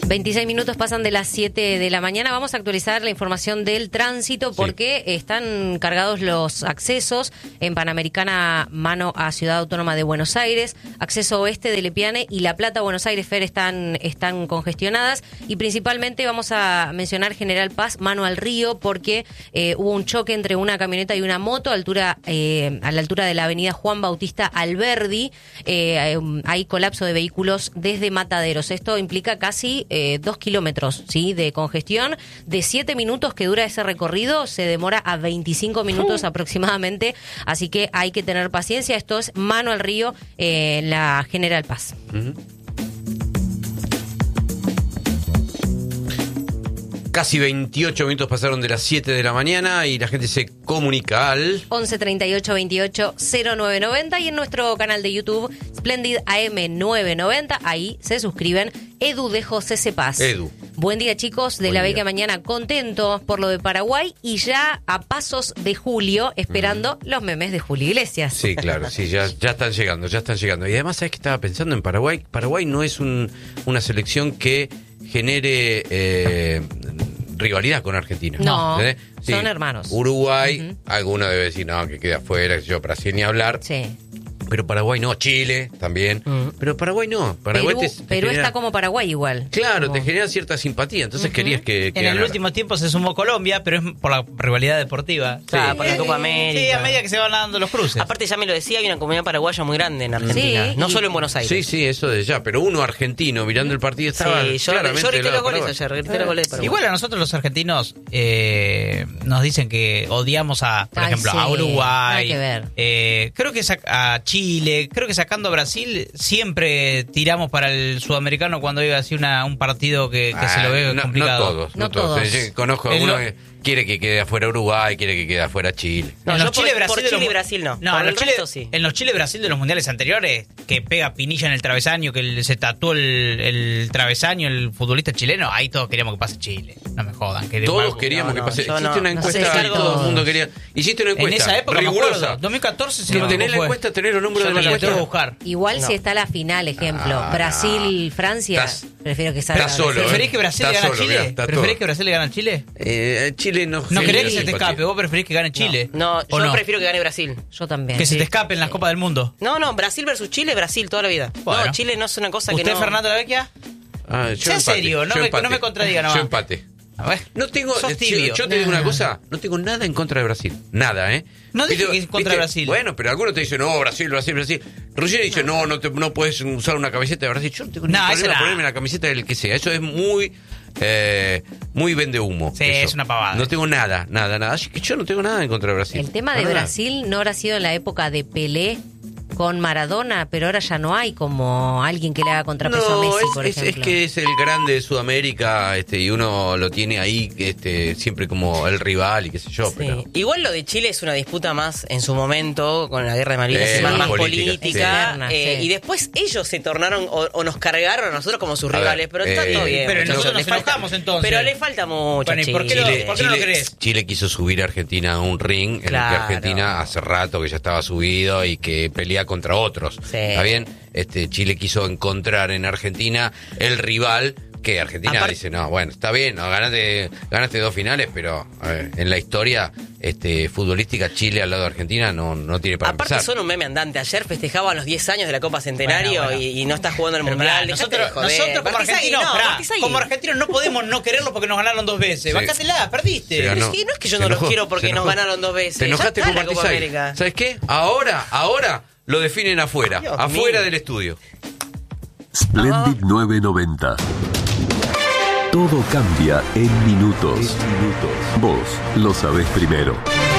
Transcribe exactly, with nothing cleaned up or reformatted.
veintiséis minutos pasan de las siete de la mañana. Vamos a actualizar la información del tránsito porque sí. están cargados los accesos en Panamericana mano a Ciudad Autónoma de Buenos Aires, acceso oeste de Lepiane y La Plata, Buenos Aires, Fer, están, están congestionadas y principalmente vamos a mencionar General Paz mano al río porque eh, hubo un choque entre una camioneta y una moto a, altura, eh, a la altura de la avenida Juan Bautista Alberdi. Eh, hay colapso de vehículos desde Mataderos. Esto implica casi eh, dos kilómetros, ¿sí?, de congestión. De siete minutos que dura ese recorrido, se demora a veinticinco minutos uh. aproximadamente. Así que hay que tener paciencia. Esto es mano al río eh, en la General Paz. Uh-huh. Casi veintiocho minutos pasaron de las siete de la mañana y la gente se comunica al once treinta y ocho veintiocho cero nueve noventa y en nuestro canal de YouTube Splendid A M novecientos noventa. Ahí se suscriben. Edu de José Cepaz. Edu. Buen día, chicos, de Buen la Beca Mañana, contentos por lo de Paraguay y ya a pasos de julio esperando mm. los memes de Julio Iglesias. Sí, claro, sí, ya, ya están llegando, ya están llegando. Y además, ¿sabes qué estaba pensando en Paraguay? Paraguay no es un, una selección que genere eh, rivalidad con Argentina. No, ¿eh? sí. Son hermanos. Uruguay, uh-huh. alguno debe decir, no, que queda afuera, yo, Brasil ni hablar. Sí. Pero Paraguay no, Chile también. Uh-huh. Pero Paraguay no. Paraguay Perú, te, te Perú genera... está como Paraguay igual. Claro, como... te genera cierta simpatía. Entonces uh-huh. querías que, que En ganara. el último tiempo se sumó Colombia, pero es por la rivalidad deportiva. Sí. Ah, por la Copa América. Sí, a medida que se van dando los cruces. Aparte, ya me lo decía, hay una comunidad paraguaya muy grande en Argentina. Sí, no y... solo en Buenos Aires. Sí, sí, eso de ya. Pero uno argentino mirando el partido estaba sí, yo, claramente yo grité los goles ayer. Grité los goles eh. Igual a nosotros los argentinos eh, nos dicen que odiamos a, por Ay, ejemplo, sí. a Uruguay. Que ver. Eh, creo que a Chile. Creo que sacando a Brasil siempre tiramos para el sudamericano cuando hay así una, un partido que, que ah, se lo ve no, complicado. No todos, no, no todos. todos. Yo conozco a uno que quiere que quede afuera Uruguay, quiere que quede afuera Chile. No, en yo los Chile, por, Brasil por Chile los, y Brasil no. No, por en el los, Chile, resto, sí. en los Chile Brasil de los mundiales anteriores, que pega pinilla en el travesaño, que se tatuó el, el travesaño el futbolista chileno, ahí todos queríamos que pase Chile. No me jodan. Que todos mal, queríamos no, que pase. no, Hiciste no, una no encuesta sé, y todo el mundo quería. Hiciste una encuesta. En esa época, rigurosa. dos mil catorce, si que no tenés la fue. encuesta, tenés los números Yo de la la encuesta. tengo que buscar. Igual no. si está la final, ejemplo, Ah, Brasil-Francia, estás, prefiero que salga. estás solo, ¿Preferís eh. que Brasil Estás le gane a solo, Chile? mirá, ¿Preferís todo. que Brasil le gane a Chile? Eh, Chile no. ¿No sí, querés que se te simpatía. escape? ¿Vos preferís que gane Chile? No, ¿O yo no? prefiero que gane Brasil. Yo también. Que sí. se te escape en las Copas del Mundo. No, no, Brasil versus Chile, Brasil toda la vida. Bueno. No, Chile no es una cosa ¿Usted, que no... Fernando Lavecchia? Ah, yo Sea empate, serio, no yo me, empate. no me contradiga nomás. Yo empate. A ver, No tengo. sos tibio. Yo, yo te digo una cosa, no tengo nada en contra de Brasil. Nada, ¿eh? No dije ¿Viste? que es contra ¿Viste? Brasil. Bueno, pero algunos te dicen, no, Brasil, Brasil, Brasil. Ruggeri dice, no, no, te, no puedes usar una camiseta de Brasil. Yo no tengo No, ningún eso problema era- ponerme la camiseta del que sea. Eso es muy. Eh, muy vende humo. Sí, eso. es una pavada. No tengo nada, nada, nada. Así que yo no tengo nada en contra de Brasil. El tema de Nada. Brasil no habrá sido en la época de Pelé con Maradona, pero ahora ya no hay como alguien que le haga contrapeso No, a Messi, es, por es, ejemplo. es que es el grande de Sudamérica, este, y uno lo tiene ahí, este, siempre como el rival y qué sé yo, Sí. pero. Igual lo de Chile es una disputa más en su momento con la guerra de Malvinas, Eh, es más, más más política, política, sí. eh, Sí. y después ellos se tornaron o, o nos cargaron a nosotros como sus A ver, rivales, pero está eh, todo bien. pero muchachos, nosotros le nos falta- enojamos, entonces. Pero le falta mucho Bueno, a ¿y por qué lo- Chile. por qué no lo crees? Chile quiso subir a Argentina a un ring en Claro. el que Argentina hace rato que ya estaba subido y que pelea contra otros. Sí. ¿Está bien? Este, Chile quiso encontrar en Argentina el rival que Argentina Aparte- dice, no, bueno, está bien, no, ganaste, ganaste dos finales, pero a ver, en la historia este, futbolística Chile al lado de Argentina no, no tiene para Aparte empezar. son un meme andante. Ayer festejaban los diez años de la Copa Centenario Bueno, bueno. Y, y no está jugando el Pero Mundial. pará, Dejate nosotros, de joder. nosotros como Partís ahí, argentinos, no, pará, partís ahí. como argentinos no podemos no quererlo porque nos ganaron dos veces. Sí. Bancátela, perdiste. Se ganó. No, sí, no es que yo Se no los enojó, quiero se porque nos enojó. ganaron dos veces. Te enojaste Ya con está la Copa Martí América. ¿Sabes qué? Ahora, ahora lo definen afuera, Dios afuera mío. del estudio. Splendid novecientos noventa. Todo cambia en minutos. Vos lo sabés primero.